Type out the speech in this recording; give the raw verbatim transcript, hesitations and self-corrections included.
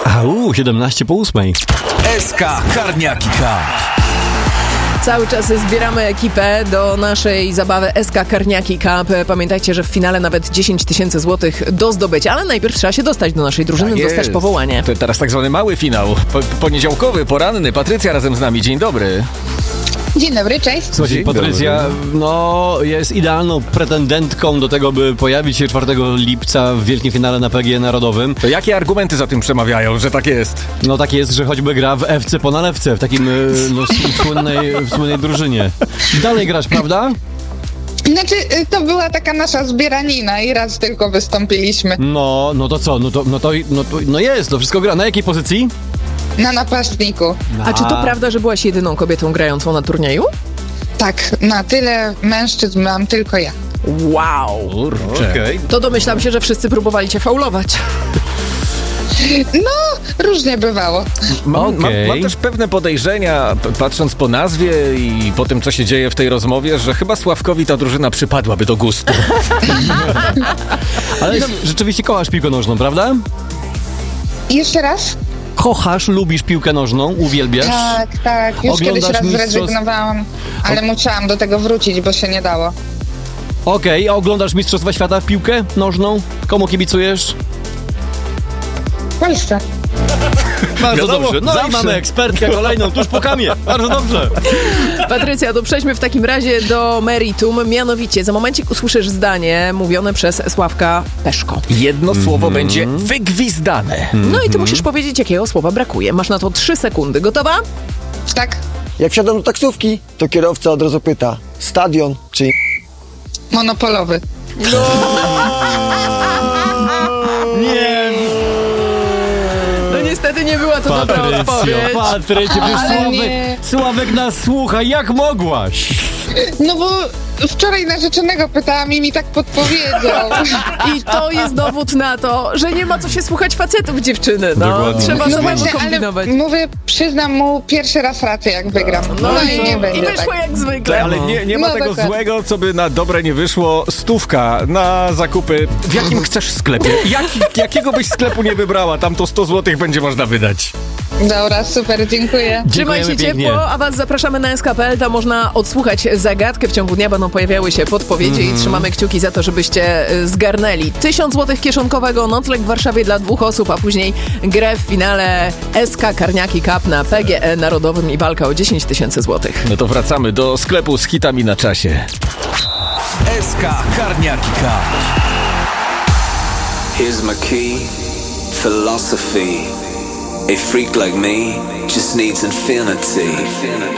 Au, siedemnaście po ósmej. S K Karniaki Cup. Cały czas zbieramy ekipę do naszej zabawy S K Karniaki Cup. Pamiętajcie, że w finale nawet dziesięć tysięcy złotych do zdobycia, ale najpierw trzeba się dostać do naszej drużyny, Tak dostać jest. powołanie. To teraz tak zwany mały finał. Po, poniedziałkowy, poranny. Patrycja razem z nami. Dzień dobry. Dzień dobry, cześć. Słuchajcie, Dzień Patrycja, dobry. no, jest idealną pretendentką do tego, by pojawić się czwartego lipca w wielkim finale na P G E Narodowym. To jakie argumenty za tym przemawiają, że tak jest? No tak jest, że choćby gra w F C po nalewce, w takim y, no, s- słynnej, w słynnej drużynie. Dalej grasz, prawda? Znaczy, y, to była taka nasza zbieranina i raz tylko wystąpiliśmy No, no to co? No to, no to, no to no jest, to wszystko gra. Na jakiej pozycji? na napastniku. A czy to prawda, że byłaś jedyną kobietą grającą na turnieju? Tak, na tyle mężczyzn mam tylko ja. Wow! Kurczę. Okej. To domyślam się, że wszyscy próbowali cię faulować. No, różnie bywało. Mam, mam, Okej. mam też pewne podejrzenia, p- patrząc po nazwie i po tym, co się dzieje w tej rozmowie, że chyba Sławkowi ta drużyna przypadłaby do gustu. Ale rzeczywiście kochasz piłkę nożną, prawda? I jeszcze raz? Kochasz, lubisz piłkę nożną, uwielbiasz? Tak, tak. Już Oglądasz kiedyś raz mistrzostw- zrezygnowałam, ale musiałam do tego wrócić, bo się nie dało. Okej, a oglądasz Mistrzostwa Świata w piłkę nożną? Komu kibicujesz? W Polsce. Bardzo Wiadomo, dobrze. No zawsze. i mamy ekspertkę kolejną tuż po kamie. Bardzo dobrze. Patrycja, to przejdźmy w takim razie do meritum. Mianowicie, za momencik usłyszysz zdanie mówione przez Sławka Peszko. Jedno słowo będzie wygwizdane. No i ty musisz powiedzieć, jakiego słowa brakuje. Masz na to trzy sekundy. Gotowa? Tak, Jak wsiadam do taksówki, to kierowca od razu pyta: stadion czy... monopolowy. Nie, No niestety nie była to dobra Patrycjo, odpowiedź. Patrycjo, przecież Ale Sławek, nie. Sławek nas słucha, jak mogłaś? No bo wczoraj narzeczonego pytałam i mi tak podpowiedział. I to jest dowód na to, że nie ma co się słuchać facetów, dziewczyny. No, Dokładnie. trzeba No samemu właśnie, ale kombinować. mówię, przyznam mu pierwszy raz rację, jak wygram. No, No i nie i, będzie i wyszło tak. jak zwykle. Ale nie, nie ma No, tego dokładnie. złego, co by na dobre nie wyszło. Stówka na zakupy. W jakim chcesz sklepie? Jak, jakiego byś sklepu nie wybrała? Tam to sto złotych będzie można wydać. Dobra, super, dziękuję. Trzymaj się Dziękujemy ciepło, pięknie. a was zapraszamy na S K kropka P L. Tam można odsłuchać zagadkę. W ciągu dnia będą pojawiały się podpowiedzi i trzymamy kciuki za to, żebyście y, zgarnęli tysiąc złotych kieszonkowego, nocleg w Warszawie dla dwóch osób, a później grę w finale S K Karniaki Cup na P G E Narodowym i walka o dziesięć tysięcy złotych. No to wracamy do sklepu z hitami na czasie. S K Karniaki Cup. Here's my key, philosophy. A freak like me just needs infinity.